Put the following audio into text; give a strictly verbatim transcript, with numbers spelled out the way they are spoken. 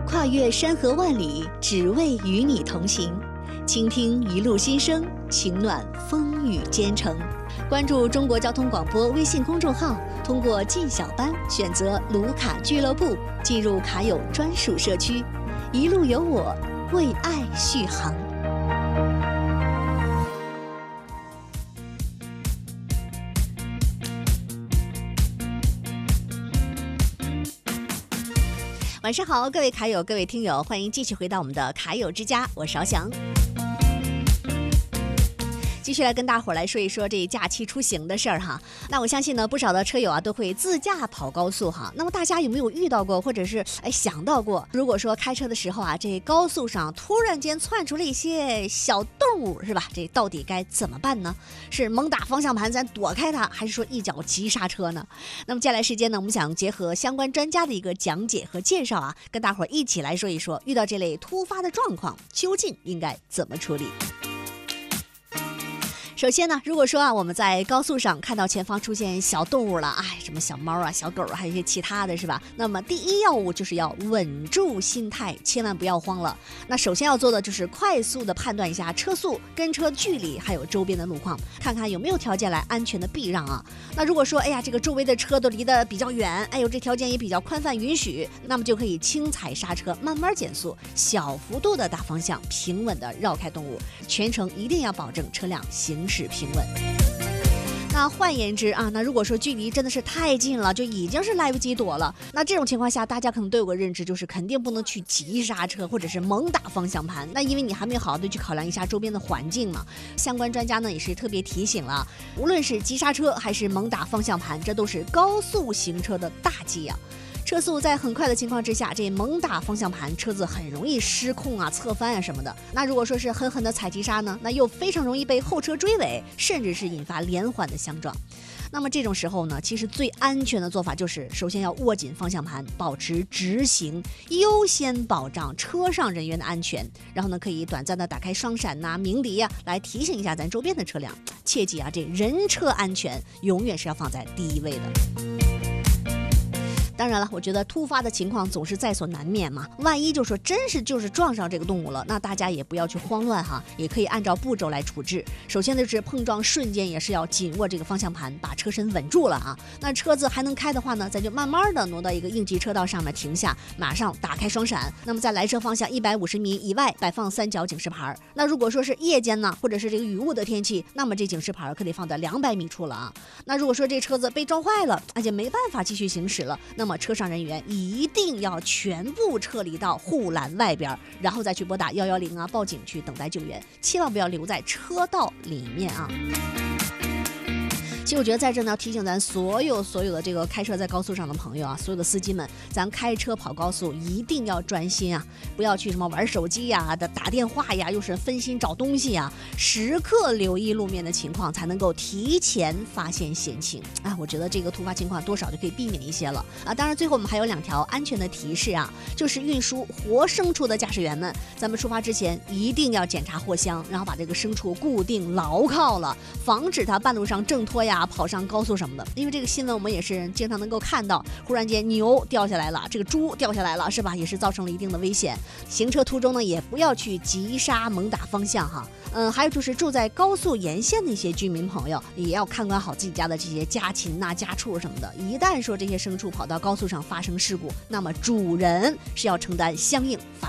跨越山河万里，只为与你同行。倾听一路心声，情暖风雨兼程。关注中国交通广播微信公众号，通过进小班选择卢卡俱乐部，进入卡友专属社区，一路有我，为爱续航。晚上好，各位卡友，各位听友，欢迎继续回到我们的卡友之家，我是邵翔。继续来跟大伙儿来说一说这假期出行的事儿哈。那我相信呢，不少的车友啊都会自驾跑高速哈。那么大家有没有遇到过，或者是哎想到过，如果说开车的时候啊，这高速上突然间窜出了一些小动物，是吧？这到底该怎么办呢？是猛打方向盘咱躲开它，还是说一脚急刹车呢？那么接下来时间呢，我们想结合相关专家的一个讲解和介绍啊，跟大伙儿一起来说一说，遇到这类突发的状况，究竟应该怎么处理？首先呢，如果说啊我们在高速上看到前方出现小动物了，哎，什么小猫啊、小狗啊，还有一些其他的是吧？那么第一要务就是要稳住心态，千万不要慌了。那首先要做的就是快速的判断一下车速、跟车距离，还有周边的路况，看看有没有条件来安全的避让啊。那如果说哎呀这个周围的车都离得比较远，哎呦这条件也比较宽泛允许，那么就可以轻踩刹车，慢慢减速，小幅度的打方向，平稳的绕开动物，全程一定要保证车辆行是平稳。那换言之啊，那如果说距离真的是太近了，就已经是来不及躲了，那这种情况下大家可能都有个认知，就是肯定不能去急刹车或者是猛打方向盘，那因为你还没好好的去考量一下周边的环境嘛。相关专家呢也是特别提醒了，无论是急刹车还是猛打方向盘，这都是高速行车的大忌啊。车速在很快的情况之下，这猛打方向盘，车子很容易失控啊、侧翻啊什么的。那如果说是狠狠的踩急刹呢，那又非常容易被后车追尾，甚至是引发连环的相撞。那么这种时候呢，其实最安全的做法就是，首先要握紧方向盘，保持直行，优先保障车上人员的安全。然后呢，可以短暂的打开双闪呐、鸣笛呀、啊，来提醒一下咱周边的车辆。切记啊，这人车安全永远是要放在第一位的。当然了，我觉得突发的情况总是在所难免嘛。万一就说真是就是撞上这个动物了，那大家也不要去慌乱哈，也可以按照步骤来处置。首先就是碰撞瞬间也是要紧握这个方向盘，把车身稳住了啊。那车子还能开的话呢，咱就慢慢的挪到一个应急车道上面停下，马上打开双闪。那么在来车方向一百五十米以外摆放三角警示牌。那如果说是夜间呢，或者是这个雨雾的天气，那么这警示牌可得放在两百米处了啊。那如果说这车子被撞坏了，而且没办法继续行驶了，那么车上人员一定要全部撤离到护栏外边，然后再去拨打一一零啊，报警去等待救援，千万不要留在车道里面啊。其实我觉得在这呢，要提醒咱所有所有的这个开车在高速上的朋友啊，所有的司机们，咱开车跑高速一定要专心啊，不要去什么玩手机呀、的打电话呀，又是分心找东西啊，时刻留意路面的情况，才能够提前发现险情啊。我觉得这个突发情况多少就可以避免一些了啊。当然，最后我们还有两条安全的提示啊，就是运输活牲畜的驾驶员们，咱们出发之前一定要检查货箱，然后把这个牲畜固定牢靠了，防止它半路上挣脱呀。跑上高速什么的，因为这个新闻我们也是经常能够看到，忽然间牛掉下来了，这个猪掉下来了，是吧？也是造成了一定的危险。行车途中呢，也不要去急刹猛打方向哈。嗯，还有就是住在高速沿线的一些居民朋友，也要看管好自己家的这些家禽呐、家畜什么的。一旦说这些牲畜跑到高速上发生事故，那么主人是要承担相应法